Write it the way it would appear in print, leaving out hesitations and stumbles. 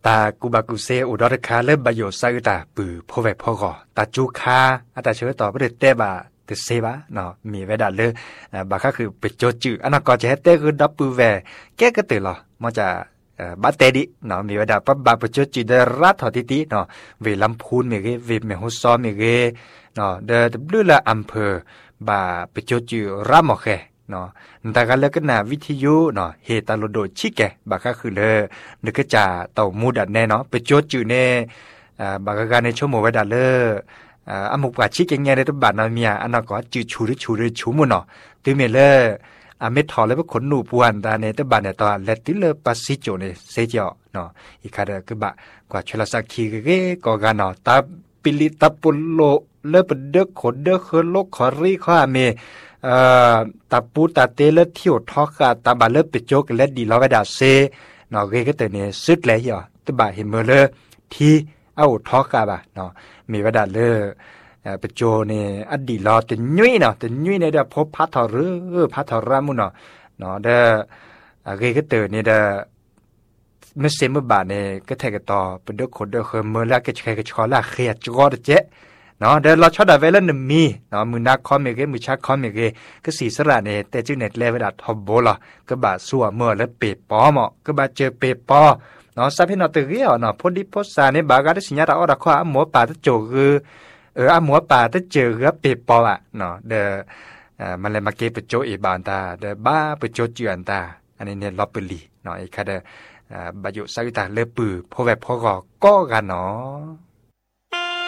ตากูบากูเซอุดรคาเลิบประโยชน์ซาอุตาปือพ่อแวพ่อกอตาจูคาอาตาเชื่อต่อประเดเตบาตึเซบะเนาะมีเวดาเลยบาก็คือไปโจจืออันนั้นก็จะให้เตคือดับปือแวแกก็ตื่นหรอมันจะบาเตดิเนาะมีเวดาปั๊บบาไปโจจือเดรัดถอติติเนาะเวลำพูนมีเกเวเมหุซอมีเกเนาะเดบลูละอำเภอบาไปโจจือรามอเคเนาะแต่กันแล้วก็นาวิทยุเนาะเฮตาโลโดชิแกบาก็คือเลยนึกก็จะเต่ามูดัดแน่เนาะไปโจจือเน่บากการในชั่วโมงเวดาเลยอามุกว่าชิกยังไงในตัวบาทนามีอันนั้นก็จืดชูมุนเนาะตื่นเมล่อเมทอเลยว่าขนหนูปวนตาในตัวบาทเนี่ยตอนเลติเลปัสซิโจเนี่ยเสียเจาะเนาะอีกครั้งก็บะกว่าชลสักขีก็กันเนาะตาปิลิตาปุโลเลปเด็กขนเด็กเฮโลขอรีข้าเมตาปูตาเตเลเที่ยวทอกตาบาเลปิโจกเลดีลาวดาเซเนาะก็ตัวเนี่ยสุดเลยเหรอตัวบาเห็นเมื่อเลยที่เอาทอกบะเนาะมีวดาเลปโจเนี่ยอดีตรอแต่ยุ้ยเนาะแต่ยุ้ยเนี่ยเดี๋ยวพบพัทธหรือพัทธรามุนเนาะเด้อเกก็เตอเนี่ยเด้อเมื่อเสมื่อบาทเนี่ยก็แทกต่อเป็นเด็กคนเด็กเมื่อแล้วก็ใช้ก็ชอละเขียจอดเจ๊เนาะเดี๋ยวเราชอบได้เวลาหนึ่งมีเนาะมือนักคอมเมกมือชักคอมเมกก็สีสระเนี่ยแต่จื้อเน็ตเลเวลาทอบโบล่ะก็บาสัวเมื่อแล้วเปปอเหมาะก็บาเจอเปปอเนาะสัพเพนอตึกเรียวเนาะพอดีพอสาเนี่ยบากาได้สัญญาตาออดข้อหมัวป่าตะโจคือหมัวป่าตะเจอคือเปปออ่ะเนาะเดมันเลยมาเก็บปโจอีบานตาเดบ้าปโจเจือนตาอันนี้เนี่ยลอปเปอรี่เนาะอีกค่ะเดบายุสักตาเลปือพอแบบพอก็กันเนาะ